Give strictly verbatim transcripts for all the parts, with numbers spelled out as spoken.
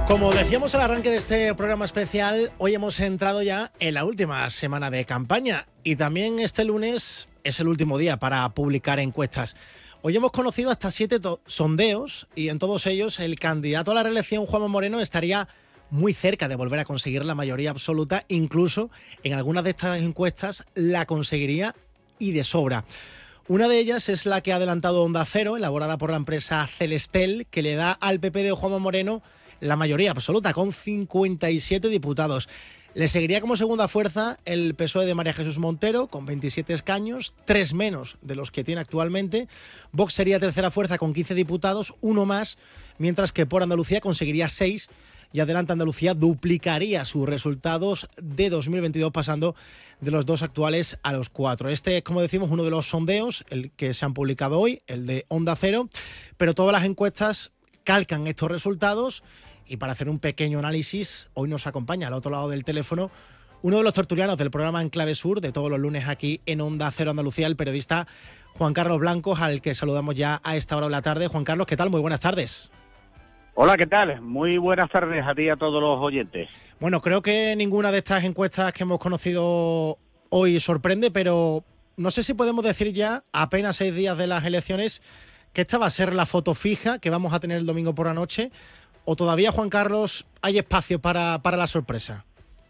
Como decíamos al arranque de este programa especial, hoy hemos entrado ya en la última semana de campaña y también este lunes es el último día para publicar encuestas. Hoy hemos conocido hasta siete sondeos y en todos ellos el candidato a la reelección, Juanma Moreno, estaría muy cerca de volver a conseguir la mayoría absoluta. Incluso en algunas de estas encuestas la conseguiría y de sobra. Una de ellas es la que ha adelantado Onda Cero, elaborada por la empresa Celestel, que le da al P P de Juanma Moreno la mayoría absoluta, con cincuenta y siete diputados. Le seguiría como segunda fuerza el P S O E de María Jesús Montero, con veintisiete escaños, tres menos de los que tiene actualmente. Vox sería tercera fuerza con quince diputados, uno más, mientras que por Andalucía conseguiría seis, y Adelante Andalucía duplicaría sus resultados de dos mil veintidós, pasando de los dos actuales a los cuatro. Este es, como decimos, uno de los sondeos, el que se han publicado hoy, el de Onda Cero, pero todas las encuestas calcan estos resultados. Y para hacer un pequeño análisis, hoy nos acompaña al otro lado del teléfono uno de los tertulianos del programa En Clave Sur, de todos los lunes aquí en Onda Cero Andalucía, el periodista Juan Carlos Blancos, al que saludamos ya a esta hora de la tarde. Juan Carlos, ¿qué tal? Muy buenas tardes. Hola, ¿qué tal? Muy buenas tardes a ti y a todos los oyentes. Bueno, creo que ninguna de estas encuestas que hemos conocido hoy sorprende, pero no sé si podemos decir ya, a apenas seis días de las elecciones, que esta va a ser la foto fija que vamos a tener el domingo por la noche. ¿O todavía, Juan Carlos, hay espacio para, para la sorpresa?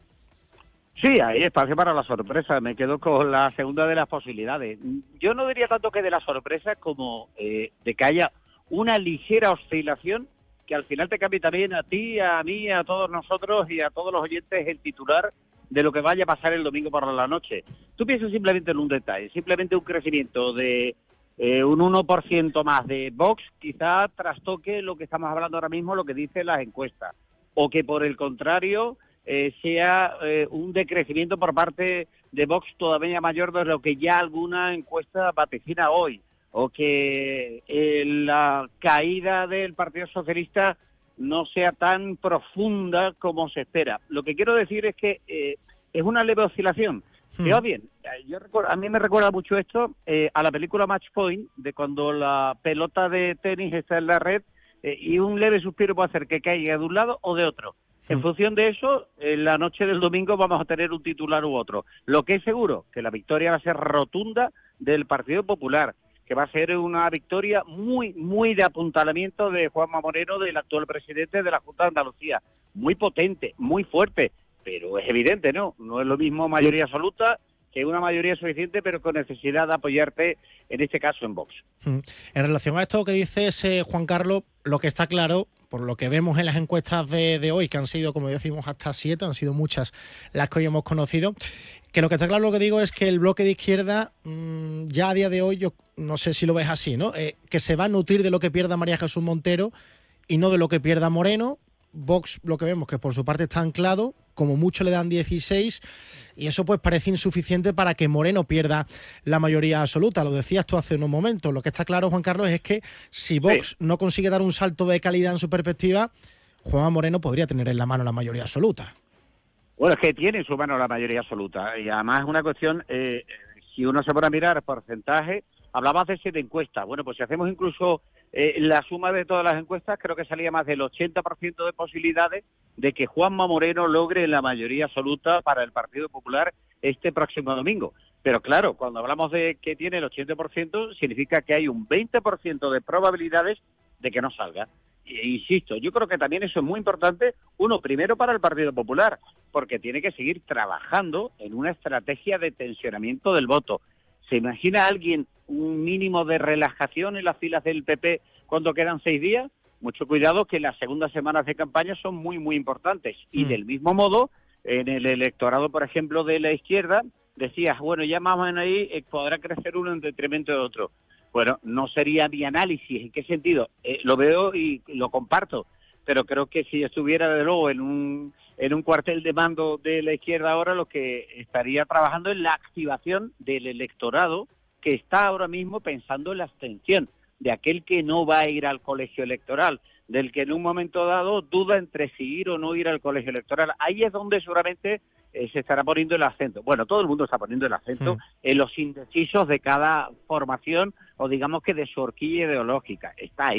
Sí, hay espacio para la sorpresa. Me quedo con la segunda de las posibilidades. Yo no diría tanto que de la sorpresa como eh, de que haya una ligera oscilación que al final te cambie también a ti, a mí, a todos nosotros y a todos los oyentes el titular de lo que vaya a pasar el domingo por la noche. Tú piensas simplemente en un detalle, simplemente un crecimiento de Eh, un uno por ciento más de Vox quizá trastoque lo que estamos hablando ahora mismo, lo que dicen las encuestas, o que por el contrario eh, sea eh, un decrecimiento por parte de Vox todavía mayor de lo que ya alguna encuesta vaticina hoy, o que eh, la caída del Partido Socialista no sea tan profunda como se espera. Lo que quiero decir es que eh, es una leve oscilación. Pero bien, yo recuerdo, a mí me recuerda mucho esto eh, a la película Match Point, de cuando la pelota de tenis está en la red eh, y un leve suspiro puede hacer que caiga de un lado o de otro. En función de eso, en la noche del domingo vamos a tener un titular u otro. Lo que es seguro, que la victoria va a ser rotunda del Partido Popular, que va a ser una victoria muy, muy de apuntalamiento de Juanma Moreno, del actual presidente de la Junta de Andalucía. Muy potente, muy fuerte. Pero es evidente, ¿no? No es lo mismo mayoría absoluta que una mayoría suficiente, pero con necesidad de apoyarte, en este caso, en Vox. En relación a esto que dices, eh, Juan Carlos, lo que está claro, por lo que vemos en las encuestas de, de hoy, que han sido, como decimos, hasta siete, han sido muchas las que hoy hemos conocido, que lo que está claro, lo que digo, es que el bloque de izquierda, mmm, ya a día de hoy, yo no sé si lo ves así, ¿no? Eh, que se va a nutrir de lo que pierda María Jesús Montero y no de lo que pierda Moreno. Vox, lo que vemos que por su parte está anclado, como mucho le dan dieciséis, y eso pues parece insuficiente para que Moreno pierda la mayoría absoluta. Lo decías tú hace unos momentos. Lo que está claro, Juan Carlos, es que si Vox sí. no consigue dar un salto de calidad en su perspectiva, Juanma Moreno podría tener en la mano la mayoría absoluta. Bueno, es que tiene en su mano la mayoría absoluta, y además es una cuestión, eh, si uno se pone a mirar porcentaje, hablabas de siete encuestas. Bueno, pues si hacemos incluso eh, la suma de todas las encuestas, creo que salía más del ochenta por ciento de posibilidades de que Juanma Moreno logre la mayoría absoluta para el Partido Popular este próximo domingo. Pero claro, cuando hablamos de que tiene el ochenta por ciento, significa que hay un veinte por ciento de probabilidades de que no salga. E insisto, yo creo que también eso es muy importante, uno, primero para el Partido Popular, porque tiene que seguir trabajando en una estrategia de tensionamiento del voto. ¿Se imagina alguien un mínimo de relajación en las filas del P P cuando quedan seis días? Mucho cuidado, que las segundas semanas de campaña son muy, muy importantes. Y del mismo modo, en el electorado, por ejemplo, de la izquierda, decías, bueno, ya más o menos ahí eh, podrá crecer uno en detrimento de otro. Bueno, no sería mi análisis. ¿En qué sentido? Eh, lo veo y lo comparto, pero creo que si estuviera, de luego, en un, en un cuartel de mando de la izquierda ahora, lo que estaría trabajando es la activación del electorado que está ahora mismo pensando en la abstención, de aquel que no va a ir al colegio electoral, del que en un momento dado duda entre si ir o no ir al colegio electoral. Ahí es donde seguramente eh, se estará poniendo el acento. Bueno, todo el mundo está poniendo el acento sí. en los indecisos de cada formación, o digamos que de su horquilla ideológica. Está ahí.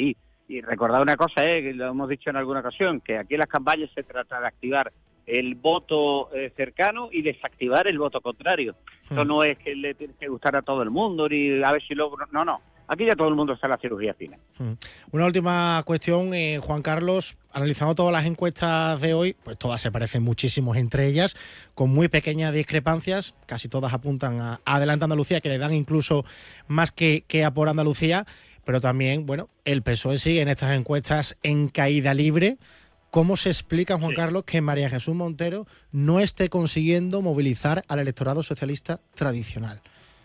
Y recordad una cosa, eh, que lo hemos dicho en alguna ocasión, que aquí en las campañas se trata de activar el voto eh, cercano y desactivar el voto contrario. Hmm. Eso no es que le tiene que gustar a todo el mundo, ni a ver si logro... No, no. Aquí ya todo el mundo está en la cirugía fina. Hmm. Una última cuestión, eh, Juan Carlos. Analizando todas las encuestas de hoy, pues todas se parecen muchísimo entre ellas, con muy pequeñas discrepancias. Casi todas apuntan a, a Adelante Andalucía, que le dan incluso más que, que a Por Andalucía. Pero también, bueno, el P S O E sigue en estas encuestas en caída libre. ¿Cómo se explica, Juan sí. Carlos, que María Jesús Montero no esté consiguiendo movilizar al electorado socialista tradicional?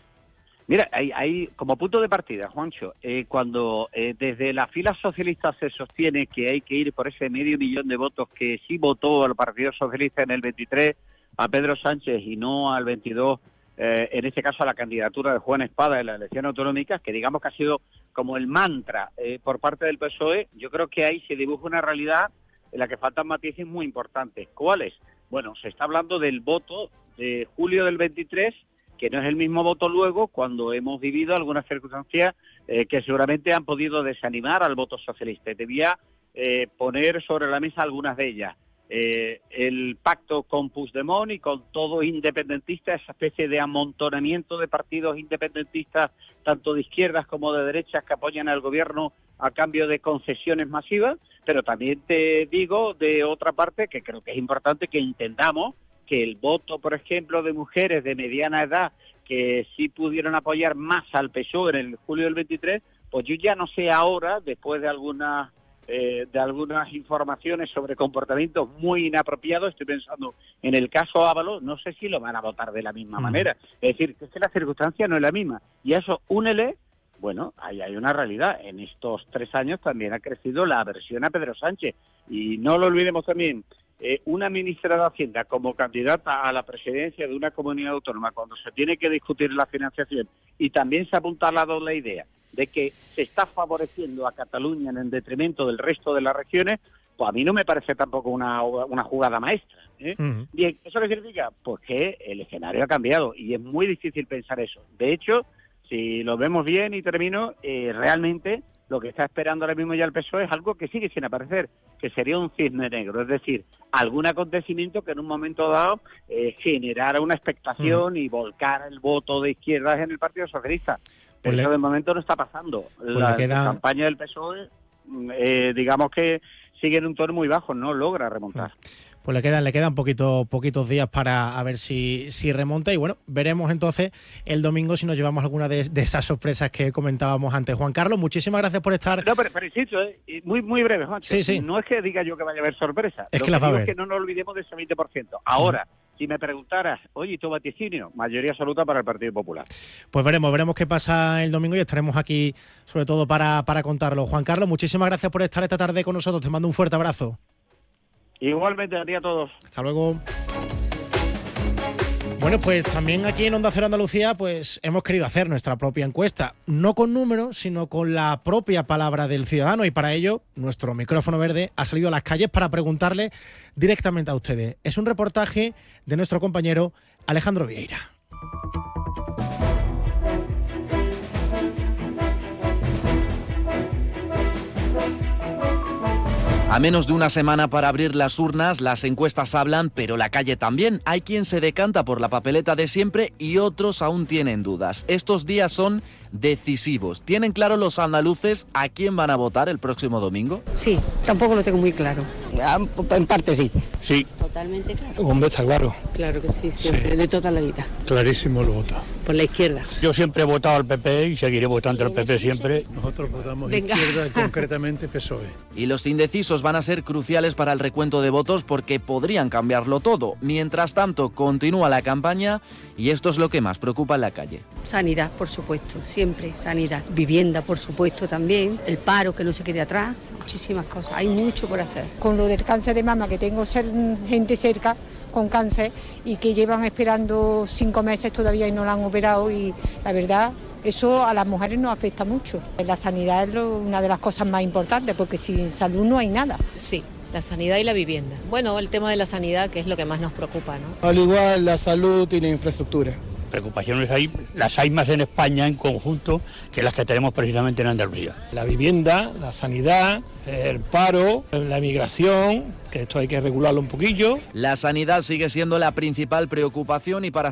Mira, hay, hay como punto de partida, Juancho, eh, cuando eh, desde las filas socialistas se sostiene que hay que ir por ese medio millón de votos que sí votó al Partido Socialista en el veintitrés a Pedro Sánchez y no al veintidós, eh, en este caso a la candidatura de Juan Espada en las elecciones autonómicas, que digamos que ha sido como el mantra eh, por parte del P S O E, yo creo que ahí se dibuja una realidad en la que faltan matices muy importantes. ¿Cuáles? Bueno, se está hablando del voto de julio del veintitrés, que no es el mismo voto luego cuando hemos vivido algunas circunstancias eh, que seguramente han podido desanimar al voto socialista. Te voy a eh, poner sobre la mesa algunas de ellas. Eh, el pacto con Puigdemont y con todo independentista, esa especie de amontonamiento de partidos independentistas, tanto de izquierdas como de derechas, que apoyan al gobierno a cambio de concesiones masivas, pero también te digo, de otra parte, que creo que es importante que entendamos que el voto, por ejemplo, de mujeres de mediana edad que sí pudieron apoyar más al P S O E en el julio del veintitrés, pues yo ya no sé ahora, después de algunas eh, de algunas informaciones sobre comportamientos muy inapropiados, estoy pensando en el caso Ábalos, no sé si lo van a votar de la misma mm. manera. Es decir, que es que la circunstancia no es la misma. Y a eso únele, bueno, ahí hay una realidad. En estos tres años también ha crecido la aversión a Pedro Sánchez. Y no lo olvidemos también, eh, una ministra de Hacienda como candidata a la presidencia de una comunidad autónoma, cuando se tiene que discutir la financiación, y también se ha apuntalado la idea de que se está favoreciendo a Cataluña en detrimento del resto de las regiones, pues a mí no me parece tampoco una, una jugada maestra, ¿eh? Uh-huh. Bien, ¿eso qué significa? Pues que el escenario ha cambiado y es muy difícil pensar eso. De hecho, si lo vemos bien y termino, eh, realmente lo que está esperando ahora mismo ya el P S O E es algo que sigue sin aparecer, que sería un cisne negro, es decir, algún acontecimiento que en un momento dado eh, generara una expectación uh-huh. y volcara el voto de izquierdas en el Partido Socialista. Pero pues eso de momento no está pasando. Pues la queda... campaña del P S O E, eh, digamos que sigue en un tono muy bajo, no logra remontar. Pues le quedan, le quedan poquito, poquitos días para a ver si, si remonta. Y bueno, veremos entonces el domingo si nos llevamos alguna de, de esas sorpresas que comentábamos antes. Juan Carlos, muchísimas gracias por estar. No, pero, pero insisto, eh, muy, muy breve, Juan. Sí, sí. No es que diga yo que vaya a haber sorpresas. Es Lo que, que las va a haber. Es que no nos olvidemos de ese veinte por ciento. Ahora, uh-huh. si me preguntaras, oye, ¿tu vaticinio? Mayoría absoluta para el Partido Popular. Pues veremos, veremos qué pasa el domingo y estaremos aquí sobre todo para, para contarlo. Juan Carlos, muchísimas gracias por estar esta tarde con nosotros. Te mando un fuerte abrazo. Igualmente, a ti a todos. Hasta luego. Bueno, pues también aquí en Onda Cero Andalucía pues hemos querido hacer nuestra propia encuesta, no con números, sino con la propia palabra del ciudadano, y para ello nuestro micrófono verde ha salido a las calles para preguntarle directamente a ustedes. Es un reportaje de nuestro compañero Alejandro Vieira. A menos de una semana para abrir las urnas, las encuestas hablan, pero la calle también. Hay quien se decanta por la papeleta de siempre y otros aún tienen dudas. Estos días son decisivos. ¿Tienen claro los andaluces a quién van a votar el próximo domingo? Sí, tampoco lo tengo muy claro. En parte sí. Sí. Totalmente claro. Hombre, está claro. Claro que sí, siempre, sí. De toda la vida. Clarísimo lo voto. Por la izquierda. Yo siempre he votado al P P y seguiré votando al P P siempre. Nosotros votamos Venga. izquierda, concretamente P S O E. Y los indecisos van a ser cruciales para el recuento de votos porque podrían cambiarlo todo. Mientras tanto, continúa la campaña y esto es lo que más preocupa en la calle. Sanidad, por supuesto, siempre sanidad. Vivienda, por supuesto, también. El paro, que no se quede atrás. Muchísimas cosas, hay mucho por hacer. Con lo del cáncer de mama, que tengo ser, gente cerca con cáncer y que llevan esperando cinco meses todavía y no la han operado, y la verdad, eso a las mujeres nos afecta mucho. La sanidad es lo, una de las cosas más importantes, porque sin salud no hay nada. Sí, la sanidad y la vivienda. Bueno, el tema de la sanidad, que es lo que más nos preocupa, ¿no? Al igual la salud y la infraestructura. preocupaciones hay, las hay más en España en conjunto que las que tenemos precisamente en Andalucía. La vivienda, la sanidad, el paro, la migración, que esto hay que regularlo un poquillo. La sanidad sigue siendo la principal preocupación y para